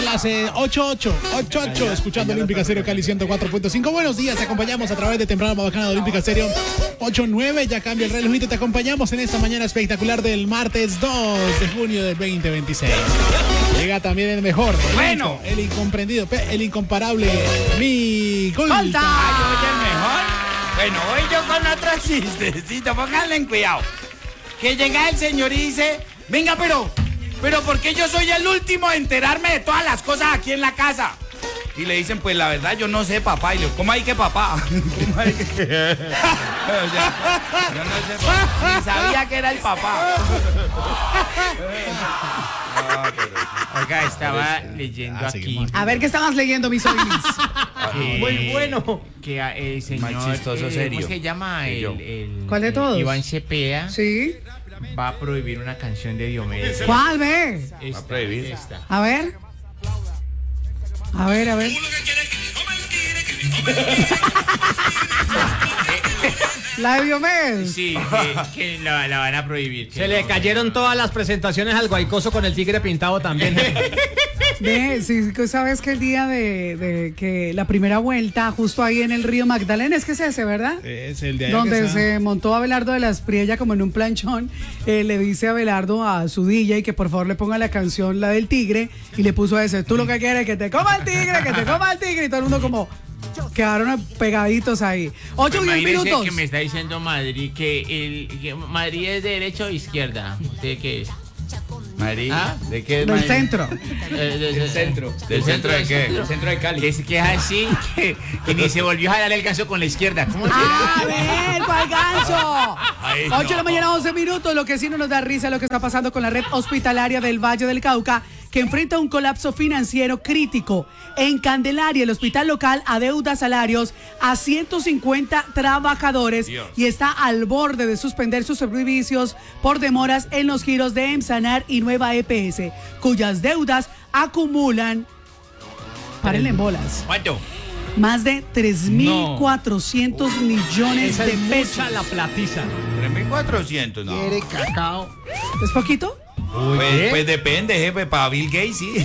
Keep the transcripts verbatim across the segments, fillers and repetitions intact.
las eh, ocho ocho, ocho ocho, escuchando Olímpica Stereo Cali ciento cuatro punto cinco. Buenos días, te acompañamos a través de temprano bacana de Olímpica Stereo ocho nueve. Ya cambia el reloj y te acompañamos en esta mañana espectacular del martes dos de junio del veinte veintiséis. Llega también el mejor, el bueno, único, el incomprendido, el incomparable, mi Golta. Ay, oye, el mejor. Bueno, voy yo con otro chistecito, pónganle en cuidado. Que llega el señor y dice, venga, pero, pero ¿por qué yo soy el último en enterarme de todas las cosas aquí en la casa? Y le dicen, pues la verdad yo no sé, papá. Y le digo, ¿cómo hay que papá? ¿Cómo hay que? O sea, yo no sé, papá. Ni sabía que era el papá. Oiga, estaba leyendo ah, aquí. A ver, ¿qué estabas leyendo, mis sobrinos? Que, Muy bueno. Que el señor, Más chistoso, eh, serio. ¿cómo se llama? Y yo. El, el, ¿Cuál de todos? Iván Cepeda Sí. va a prohibir una canción de Diomedes. ¿Cuál, ve? Esta, Va a prohibir. esta. A ver. A ver, a ver. La de Diomedes. Sí, que, que la, la van a prohibir. Se le cayeron todas las presentaciones al Guaycoso con el tigre pintado también. Ve, sí, sabes que el día de, de que la primera vuelta, justo ahí en el río Magdalena, es que es ese, ¿verdad? Es el de ahí Donde que está. se montó Abelardo de la Espriella como en un planchón, eh, le dice a Abelardo a su D J que por favor le ponga la canción, la del tigre, y le puso ese, tú lo que quieres que te coma el tigre, que te coma el tigre, y todo el mundo como quedaron pegaditos ahí. Ocho Pues diez imagínese minutos. que me está diciendo Madrid que, el, que Madrid es de derecha o izquierda. ¿Usted qué es? Madrid, ¿Ah? ¿de qué es Del Madrid? centro. Eh, de- Del centro. ¿Del centro de qué? El centro de Cali. Que es, que es así, que, que ni se volvió a jalar el ganso con la izquierda. ¿Cómo será? ¡A ver, cuál ganso! Ay, ocho de no. la mañana, once minutos. Lo que sí no nos da risa es lo que está pasando con la red hospitalaria del Valle del Cauca, que enfrenta un colapso financiero crítico. En Candelaria, el hospital local adeuda salarios a ciento cincuenta trabajadores Dios. y está al borde de suspender sus servicios por demoras en los giros de Emsanar y Nueva E P S, cuyas deudas acumulan, párenle en bolas, ¿Cuánto? más de tres mil cuatrocientos millones Esa de es pesos. mucha la platiza. tres mil cuatrocientos, no. cacao? ¿Es poquito? Pues, pues depende, jefe, para Bill Gates sí.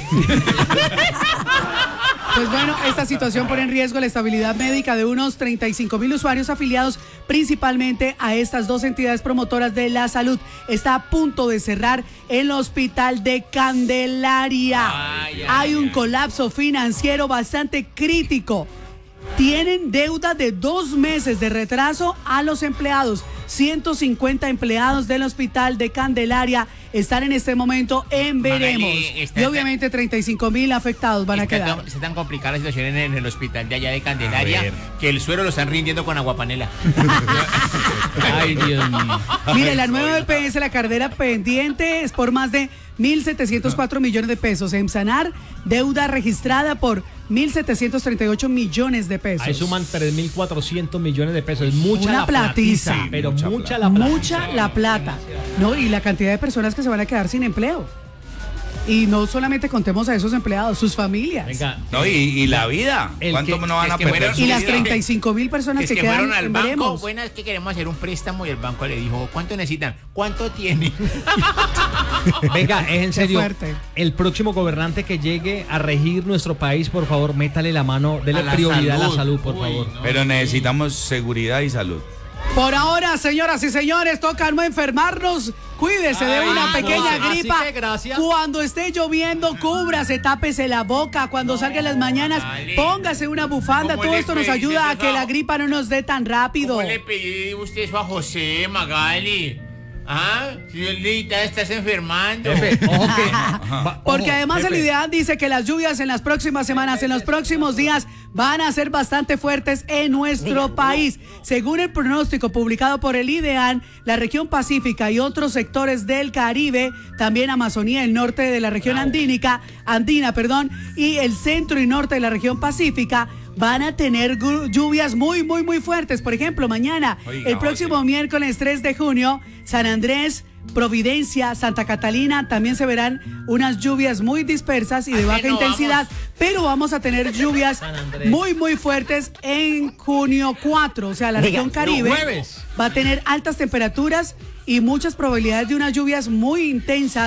Pues bueno, esta situación pone en riesgo la estabilidad médica de unos treinta y cinco mil usuarios afiliados principalmente a estas dos entidades promotoras de la salud. Está a punto de cerrar el hospital de Candelaria. Ay, ay, Hay un ay. colapso financiero bastante crítico. Tienen deuda de dos meses de retraso a los empleados. ciento cincuenta empleados del hospital de Candelaria están en este momento en veremos. Magali, está- Y obviamente treinta y cinco mil afectados van a Está quedar. tan, está tan complicada la situación en, en el hospital de allá de A Candelaria ver. que el suero lo están rindiendo con aguapanela. Ay, Dios mío. Mire, la nueva E P S, la cartera pendiente es por más de mil setecientos cuatro millones de pesos. En Sanar, deuda registrada por mil setecientos treinta y ocho millones de pesos. Ahí suman tres mil cuatrocientos millones de pesos. Es mucha Una la platiza. platiza, pero Mucha mucha, plata. la plata. Mucha la plata. No, y la cantidad de personas que se van a quedar sin empleo. Y no solamente contemos a esos empleados, sus familias. Venga, No, y, y la vida. El ¿Cuánto que- no van es a que perder fueron- su Y las vida? treinta y cinco mil personas Es que, que quedan fueron al en banco, veremos. bueno, es que queremos hacer un préstamo y el banco le dijo, ¿cuánto necesitan? ¿Cuánto tienen? venga, es en serio. fuerte. El próximo gobernante que llegue a regir nuestro país, por favor, métale la mano, dele A la prioridad a la salud. salud, por Uy, favor. no. Pero necesitamos seguridad y salud. Por ahora, señoras y señores, toca no enfermarnos. Cuídese de Ay, una no. pequeña Así gripa. que gracias. Cuando esté lloviendo, cúbrase, tápese la boca. Cuando salga en las mañanas, Dale. póngase una bufanda. ¿Cómo Todo le esto nos pediste ayuda a eso? que la gripa no nos dé tan rápido. ¿Cómo le pedí usted eso a José, Magali? ¿Ah? Si ahorita estás enfermando. Jefe, ojo que. va- Porque ojo, además el jefe. IDEAN dice que las lluvias en las próximas semanas, en los próximos días, van a ser bastante fuertes en nuestro país. Según el pronóstico publicado por el IDEAN, la región pacífica y otros sectores del Caribe, también Amazonía, el norte de la región andínica, andina, perdón, y el centro y norte de la región pacífica, van a tener gru- lluvias muy, muy, muy fuertes. Por ejemplo, mañana, Oiga, el próximo José. miércoles tres de junio, San Andrés, Providencia, Santa Catalina, también se verán unas lluvias muy dispersas y de ¿A qué baja no intensidad, pero vamos a tener lluvias San Andrés. muy, muy fuertes en junio cuatro. O sea, la región Caribe los jueves. va a tener altas temperaturas y muchas probabilidades de unas lluvias muy intensas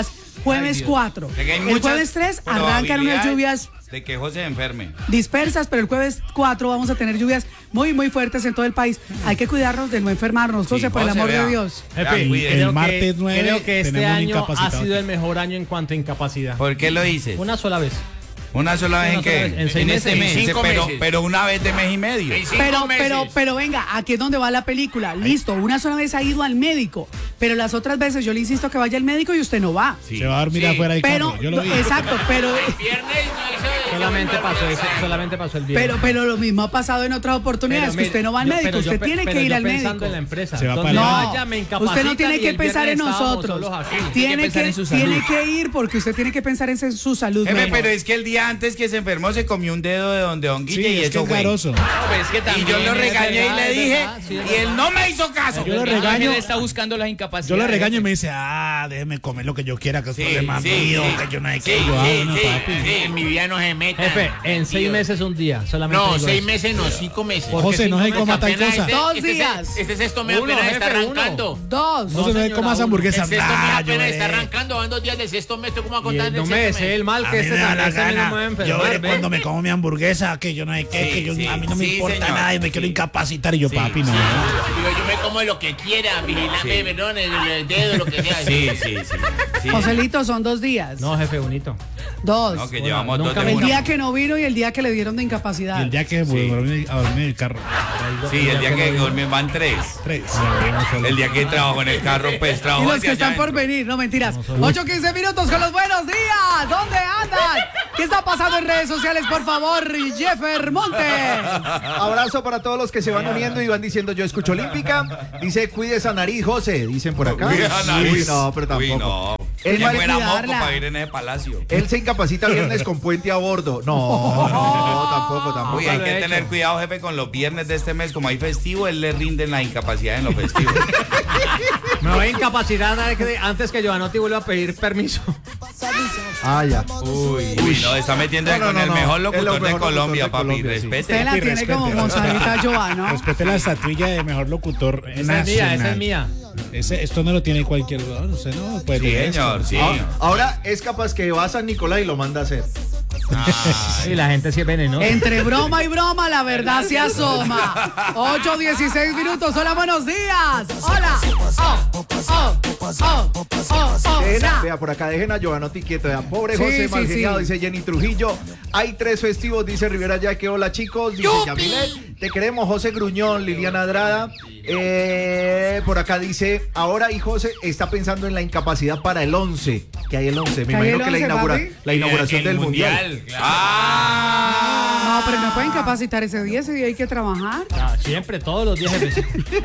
jueves cuatro. De que hay El muchas jueves tres arrancan unas probabilidades lluvias de que José se enferme. dispersas, pero el jueves cuatro vamos a tener lluvias muy, muy fuertes en todo el país. Hay que cuidarnos de no enfermarnos, José, Sí, por el José, amor vea. de Dios. Jefe, Ya, cuide. El creo martes que, nueve creo que este tenemos un año ha incapacitado. sido el mejor año en cuanto a incapacidad. ¿Por qué lo dices? Una sola vez. ¿Una sola vez Una en sola qué? vez, en seis En este meses. mes. Cinco pero, meses. pero una vez de mes y medio. En cinco Pero, meses. pero, pero venga, aquí es donde va la película. Listo, una sola vez ha ido al médico, pero las otras veces yo le insisto que vaya al médico y usted no va. Sí. Se va a dormir Sí, afuera del Pero, carro. Yo lo vi. exacto, pero, Viernes no hizo. Solamente pasó ese, solamente pasó el viernes. pero, pero lo mismo ha pasado en otras oportunidades, Pero que usted mire, no va al yo- médico, pero yo usted pe- tiene pero que ir yo al pensando médico. en la empresa. Se va Donde para No, vaya, me usted no incapacitan tiene y que el pensar en viernes estábamos nosotros. solos aquí. Tiene pensar que, en su salud. tiene que ir porque usted tiene que pensar en su salud. Jefe, mejor. pero es que el día antes que se enfermó se comió un dedo de donde Don Sí, Guille y es que eso es fue. garoso. Pues es que Y también. yo lo es regañé verdad, y le es dije, verdad, sí, es y él verdad. no me hizo caso. Yo lo Él regaño. está buscando las incapacidades. Yo le regaño y me dice, ah, déjeme comer lo que yo quiera, que es Sí, problema sí, mío, sí. que yo no sé Sí, qué. sí, Yo, ah, sí, bueno, papi. sí, en mi vida no se meta. Jefe, en seis meses un día. Solamente No, digo seis eso. meses no, cinco meses. ¿Por José, qué no sé cinco cómo meses? tal Apenas cosa. este- Dos este- días. Este sexto mes Uno, apenas está jefe, uno. arrancando. Dos. José, no sé señora, cómo hace uno. hamburguesa. El sexto mes Ah, yo apenas está veré. arrancando, van dos días del sexto mes. ¿Tú cómo vas a Y contar él del no me sexto desee mes? el mal A que mí este me da la este mes no gana. me voy a Yo enfermar, veré ¿ve? cuando me como mi hamburguesa, que yo no sé qué, Sí, que yo, sí, a mí no me sí, importa señor. nada y me quiero Sí. incapacitar. Y yo, Sí, papi, no. sí. Digo, yo me como lo que quiera, vigilame, perdón, el, el dedo, lo que sea. Sí, sí, sí. sí. Joselito, son dos días. No, jefe, bonito. Dos. No, que Hola, llevamos dos nunca de me- El una. día que no vino y el día que le dieron de incapacidad. Y el día que Sí. volví a dormir en el carro. Sí, el día que dormí van tres. Tres. El día que trabajo en el carro, pues Y trabajo los hacia que están allá por adentro. venir, no mentiras. ocho quince minutos con los buenos días. ¿Dónde andan? ¿Qué está pasando en redes sociales, por favor, Jeffer Montes? Abrazo para todos los que se van uniendo y van diciendo yo escucho Olímpica. Dice cuide esa nariz, José, dicen por acá. Uy, la nariz. Uy, no, pero tampoco. Uy, no. Él Que vale fuera moco cuidarla. para ir en ese palacio. Él se incapacita viernes con puente a bordo. No, no, tampoco, tampoco. Uy, hay lo que he tener hecho. cuidado, jefe, con los viernes de este mes. Como hay festivo, él le rinden la incapacidad en los festivos. Me voy a incapacitar antes que- antes que Giovanotti vuelva a pedir permiso. Ah, ya. Uy, uy, no, está metiendo No, no, con no, el no. mejor El locutor mejor de locutor Colombia, de papi. Colombia, sí. Usted Respete. la tiene respete. como Monsalita Joa, ¿no? Respete la estatuilla de mejor locutor Esa es nacional. mía, esa es mía. Ese- esto no lo tiene cualquier. No, usted no puede Sí, tener señor, esto. sí. Ah, Ahora es capaz que va a San Nicolás y lo manda a hacer. Y la gente sí es venenosa. Entre broma y broma, la verdad se asoma. ocho dieciséis minutos. Hola, buenos días. Hola. Oh, oh, oh, oh, oh, oh. Dejen a- Ya. vea, por acá dejen a Giovanotti quieto. Vea. Pobre Sí, José, sí, malgeniado, sí. dice Jenny Trujillo. Hay tres festivos, dice Rivera ya que hola chicos. Dice Yamilet, te queremos, José Gruñón, Liliana Adrada. Eh, por acá dice, ahora y José está pensando en la incapacidad para el once. Que hay el once. Me ¿Que hay imagino el que la, once, inaugura- papi? la inauguración El del mundial. claro. Ah. No, pero no pueden capacitar ese día, ese día hay que trabajar. Ah, siempre, todos los días, jefe.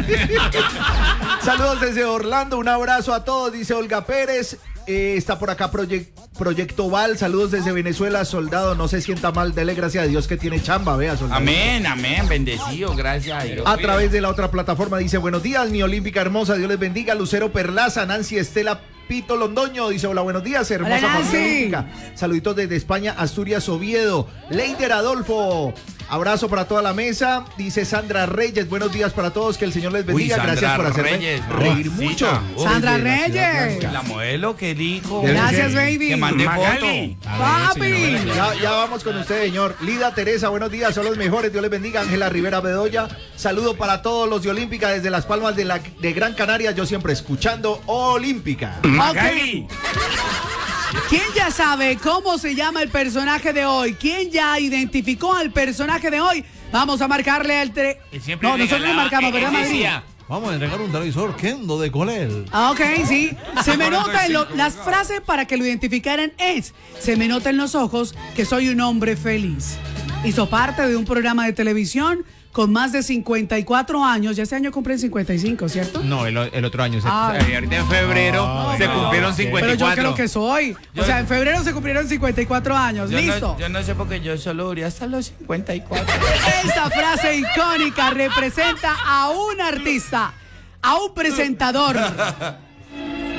Saludos desde Orlando, un abrazo a todos, dice Olga Pérez. Eh, está por acá Proyec- Proyecto Val, saludos desde Venezuela, soldado, no se sienta mal, dele gracias a Dios que tiene chamba, vea, soldado. Amén, amén, bendecido, gracias a Dios. A través de la otra plataforma dice, buenos días, mi olímpica hermosa, Dios les bendiga, Lucero Perlaza, Nancy Estela Pito Londoño, dice, hola, buenos días, hermosa Hola, familia Nancy. olímpica. Saluditos desde España, Asturias, Oviedo. Leider Adolfo, abrazo para toda la mesa, dice Sandra Reyes, buenos días para todos, que el Señor les bendiga, Uy, gracias Sandra por hacerme Reyes, reír mamacita. mucho. Uf. Sandra Desde la ciudad Reyes. blanca. La modelo que dijo. Gracias, Que baby. mande Magali. foto. Papi. Ya, ya vamos con usted, señor. Lida Teresa, buenos días, son los mejores, Dios les bendiga. Ángela Rivera Bedoya, saludo para todos los de Olímpica desde Las Palmas de, la, de Gran Canaria, yo siempre escuchando Olímpica. Magali. ¿Quién ya sabe cómo se llama el personaje de hoy? ¿Quién ya identificó al personaje de hoy? Vamos a marcarle al tre... Él siempre No, nosotros le regalaba, marcamos, él ¿verdad, Madrid? decía, Vamos a entregar un televisor Kendo de Colel. Ah, ok, sí. Se me nota en lo- las frases para que lo identificaran es, se me nota en los ojos que soy un hombre feliz. Hizo parte de un programa de televisión con más de cincuenta y cuatro años. Ya este año cumplen cincuenta y cinco, ¿cierto? No, el, el otro año. se- Ah. eh, ahorita en febrero No, se no, cumplieron no, cincuenta Pero y yo cuatro. creo que soy. O sea, en febrero se cumplieron cincuenta y cuatro años. Yo Listo. no, yo no sé por qué yo solo duré hasta los cincuenta y cuatro. Esta frase icónica representa a un artista, a un presentador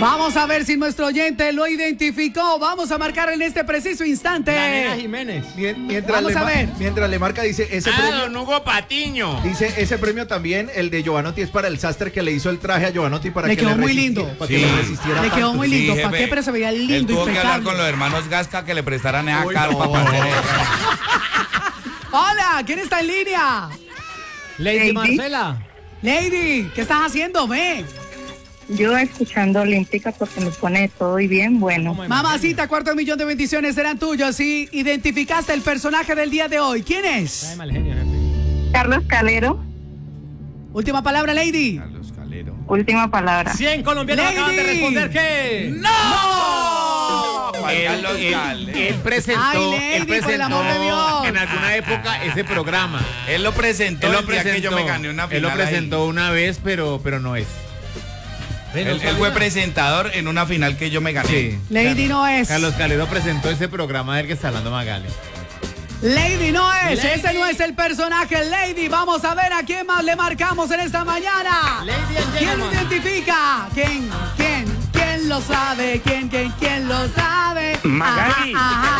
Vamos a ver si nuestro oyente lo identificó. Vamos a marcar en este preciso instante. La nena Jiménez. Mien- Mientras, Vamos le, a ma- ver. mientras le marca, dice ese Ah, premio. don Hugo Patiño. Dice ese premio también, el de Giovanotti, es para el sastre que le hizo el traje a Giovanotti para Le que quedó le muy resisti- lindo. Para que Sí. le resistiera Le quedó tanto. muy lindo. Sí, ¿Para jefe. qué? Pero se veía Él lindo, tuvo que hablar impecable. con los hermanos Gasca que le prestaran esa Uy, carpa no. para hacer eso. Hola, ¿quién está en línea? Lady Marcela. Lady, ¿qué estás haciendo, me? Yo escuchando Olímpica porque me pone todo y bien bueno. Mamacita, cuarto millón de bendiciones serán tuyos. Si identificaste el personaje del día de hoy, ¿quién es? Trae mal genio, jefe. Carlos Calero, Última palabra, Lady. Carlos Calero. última palabra. cien colombianos Lady. acaban de responder que... ¡No! Juan Él, Carlos él- Calero. él presentó, Ay, Lady, él por el presentó amor de Dios. en alguna época ese programa. Él lo presentó Él lo el día presentó, que yo me gané una final él lo ahí. presentó una vez, pero, pero no es. Ve, no Él, él sabía. fue presentador en una final que yo me gané. Sí. Lady no es. Carlos Calero presentó ese programa del que está hablando Magali. Lady no es. Lady. Ese no es el personaje, Lady. Vamos a ver a quién más le marcamos en esta mañana. Lady and ¿Quién lo gentlemen. identifica? ¿Quién? ¿Quién? ¿Quién lo sabe? ¿Quién? ¿Quién? ¿Quién lo sabe? Magali. Ajá,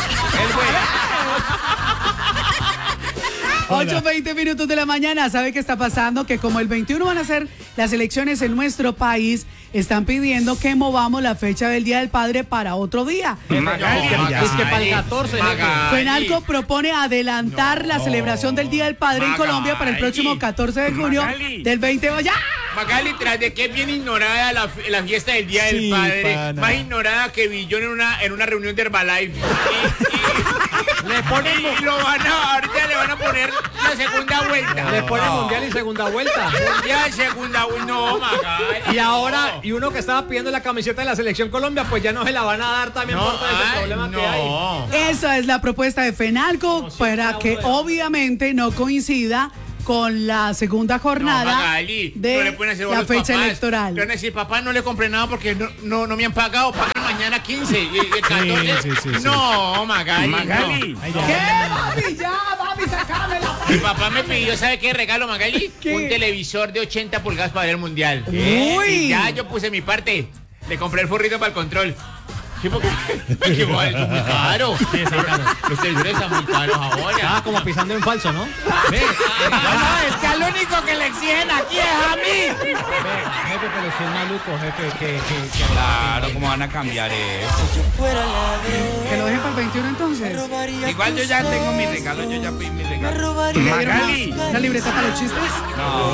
ajá. ocho veinte minutos de la mañana. ¿Sabe qué está pasando? Que como el veintiuno van a ser las elecciones en nuestro país, están pidiendo que movamos la fecha del Día del Padre para otro día. Magali. Magali. Es que para el catorce, jefe. Magali. FENALCO propone adelantar la celebración del Día del Padre en Magali. Colombia para el próximo catorce de junio Magali. del veinte. ¡Ya! Magali, tras de que es bien ignorada la, la fiesta del Día Sí, del Padre, pana. más ignorada que Billón en una, en una reunión de Herbalife. Y, y- Le ponen, y lo van a, ahorita le van a poner la segunda vuelta. le ponen mundial y segunda vuelta. Ya segunda vuelta, no, Magali. Y ahora, y uno que estaba pidiendo la camiseta de la Selección Colombia, pues ya no se la van a dar también No, por todo ese ay, problema que hay. no. Esa es la propuesta de FENALCO para que obviamente no coincida con la segunda jornada No, Magali, no le de pueden hacer la los fecha papás. electoral. Le van a decir, papá, no le compré nada porque no, no, no me han pagado. Pagan mañana quince y, y el catorce. sí, sí, sí. No, Magali. Magali. Ay, ¿Qué, ya. mami? Ya, mami, sacame la... No. Mi papá me pidió, ¿sabe qué regalo, Magali? ¿Qué? Un televisor de ochenta pulgadas para ver el mundial. Uy. Y ya yo puse mi parte. Le compré el forrito para el control. Sí, porque porque, igual, eso es muy caro. Los televisores están muy caros ahora. Ah, como pisando en falso, ¿no? Ve, No, no, es que al único que le exigen aquí es a mí. jefe, pero si es maluco, jefe, que, que, que Claro, ¿cómo van a cambiar eso? Que lo dejen para el veintiuno entonces. Igual yo ya tengo mi regalo, yo ya pedí mi regalo. ¿Le dieron una- una libreta para los chistes? No.